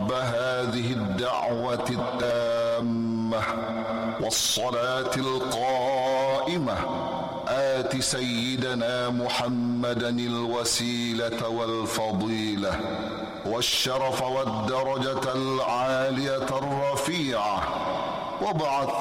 رب هذه الدعوة التامة والصلاة القائمة آت سيدنا محمدا الوسيلة والفضيلة والشرف والدرجة العالية الرفيعة وابعث